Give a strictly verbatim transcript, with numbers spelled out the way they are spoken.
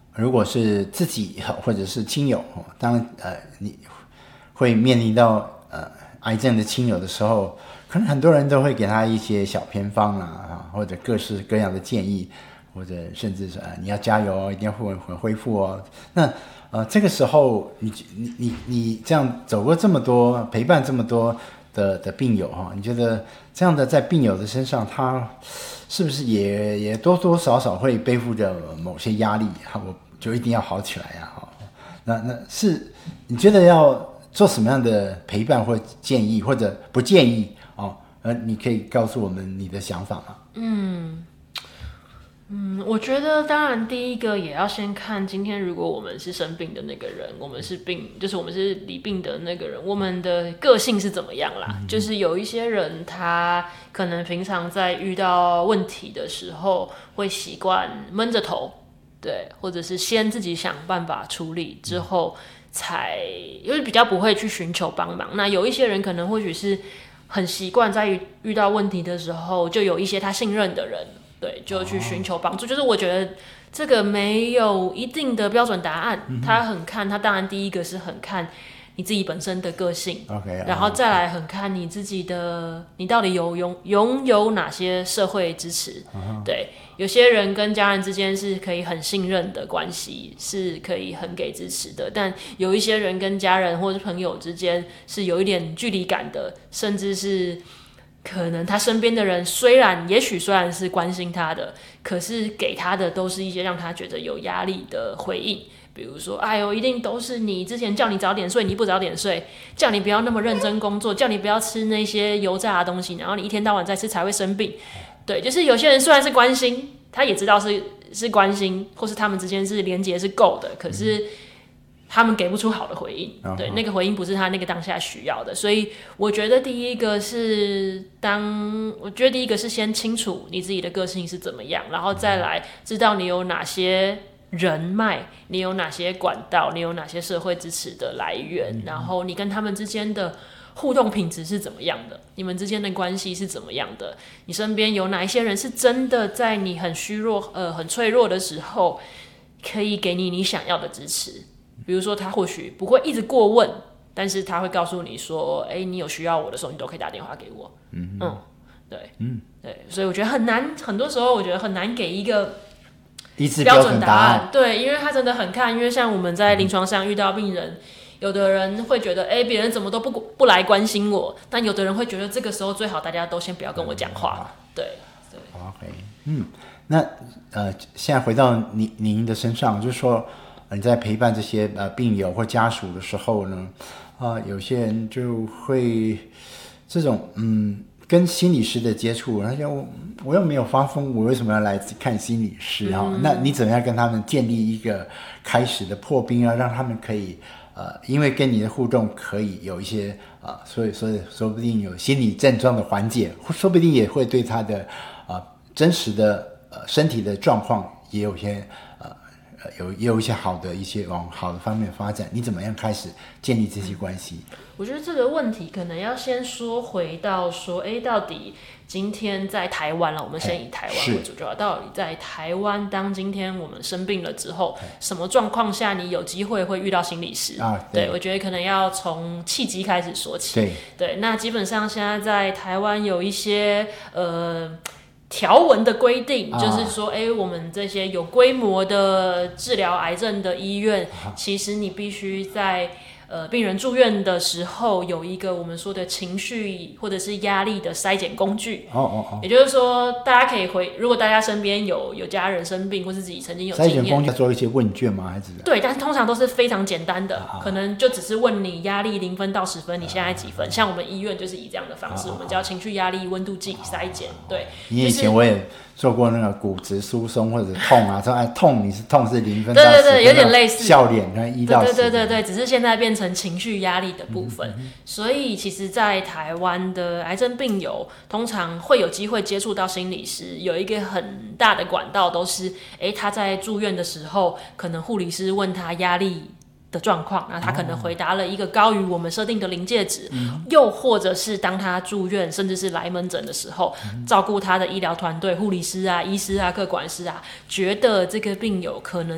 如果是自己或者是亲友，当呃你会面临到呃癌症的亲友的时候，可能很多人都会给他一些小偏方啊，或者各式各样的建议，或者甚至是、呃、你要加油哦，一定要会会恢复哦。那呃这个时候你你你你这样走过这么多，陪伴这么多的的病友哈，你觉得这样的在病友的身上，他是不是也也多多少少会背负着某些压力？我就一定要好起来呀、啊！那那是你觉得要做什么样的陪伴或建议，或者不建议哦？呃，你可以告诉我们你的想法吗？ 嗯嗯，我觉得当然第一个也要先看今天如果我们是生病的那个人，我们是病，就是我们是罹病的那个人，我们的个性是怎么样啦？嗯、就是有一些人他可能平常在遇到问题的时候会习惯闷着头，对，或者是先自己想办法处理之后才，因为比较不会去寻求帮忙。那有一些人可能或许是很习惯在遇遇到问题的时候，就有一些他信任的人。对，就去寻求帮助。就是我觉得这个没有一定的标准答案，嗯、他很看，他当然第一个是很看你自己本身的个性 ，okay, 然后再来很看你自己的，你到底有拥拥有哪些社会支持。Uh-huh. 对，有些人跟家人之间是可以很信任的关系，是可以很给支持的，但有一些人跟家人或是朋友之间是有一点距离感的，甚至是。可能他身边的人虽然也许虽然是关心他的，可是给他的都是一些让他觉得有压力的回应，比如说哎呦一定都是你之前叫你早点睡你不早点睡，叫你不要那么认真工作，叫你不要吃那些油炸的东西，然后你一天到晚在吃才会生病。对，就是有些人虽然是关心，他也知道是是关心，或是他们之间是连结是够的，可是他们给不出好的回应，对， uh-huh. 那个回应不是他那个当下需要的，所以我觉得第一个是当，我觉得第一个是先清楚你自己的个性是怎么样，然后再来知道你有哪些人脉，你有哪些管道，你有哪些社会支持的来源，然后你跟他们之间的互动品质是怎么样的，你们之间的关系是怎么样的，你身边有哪一些人是真的在你很虚弱、呃很脆弱的时候，可以给你你想要的支持。比如说他或许不会一直过问，但是他会告诉你说哎，你有需要我的时候你都可以打电话给我。嗯嗯，对，嗯对，所以我觉得很难，很多时候我觉得很难给一个标准答案。对，因为他真的很看，因为像我们在临床上遇到病人，嗯、有的人会觉得哎，别人怎么都不不来关心我，但有的人会觉得这个时候最好大家都先不要跟我讲话。对对 ，OK， 嗯，那呃，现在回到您您的身上，就是说。你在陪伴这些呃病友或家属的时候呢，啊、呃，有些人就会这种嗯跟心理师的接触，他说我我又没有发疯，我为什么要来看心理师哈、嗯？那你怎么样跟他们建立一个开始的破冰啊，让他们可以呃，因为跟你的互动可以有一些啊、呃，所以所以说不定有心理症状的缓解，说不定也会对他的啊、呃、真实的呃身体的状况也有些呃。有也有一些好的一些往好的方面发展，你怎么样开始建立这些关系？ 我觉得这个问题可能要先说回到说，哎，到底今天在台湾了，我们先以台湾为主就好。到底在台湾，当今天我们生病了之后，什么状况下你有机会会遇到心理师？啊，对，对我觉得可能要从契机开始说起。对，对，那基本上现在在台湾有一些呃。条文的规定就是说，哎、啊，我们这些有规模的治疗癌症的医院，啊、其实你必须在呃病人住院的时候有一个我们说的情绪或者是压力的筛检工具。哦哦哦。也就是说，大家可以回，如果大家身边有有家人生病，或是自己曾经有经验， 筛检工具做一些问卷吗？还是？ 对，但是通常都是非常简单的，啊、可能就只是问你压力零分到十分，你现在几分？啊、像我们医院就是以这样的方式，啊、我们叫情绪压力温度计筛检。对， 因为以前我也做过那个骨质疏松或者痛啊，说哎痛你是痛是零分到十分，对对对， 有点类似笑脸跟一到十， 对对对对对，只是现在变成情绪压力的部分。嗯嗯、所以其实，在台湾的癌症病友通常会有机会接触到心理师，有一个很大的管道都是，哎，他在住院的时候，可能护理师问他压力的状况，那他可能回答了一个高于我们设定的临界值，嗯、又或者是当他住院甚至是来门诊的时候，嗯、照顾他的医疗团队、护理师啊、医师啊、个管师啊，觉得这个病友可能